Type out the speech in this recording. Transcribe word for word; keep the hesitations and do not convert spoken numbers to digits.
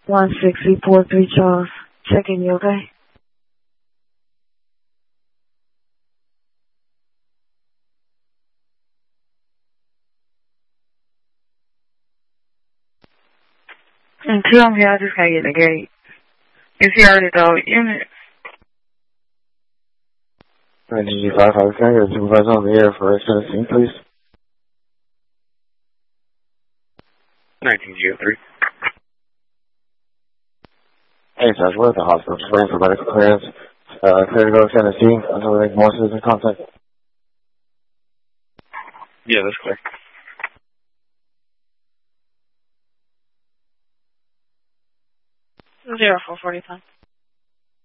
one six four three Charles. Checking you, okay? And two, I'm here. I just gotta get in the gate. Is he already the unit? nineteen five five, can I get a supervisor on the air for a scene, please? nineteen oh three. Hey, Josh, we're at the hospital. Just waiting for medical clearance. Uh, clear to go to Tennessee until we make more citizen contact. Yeah, that's clear. Zero four forty five.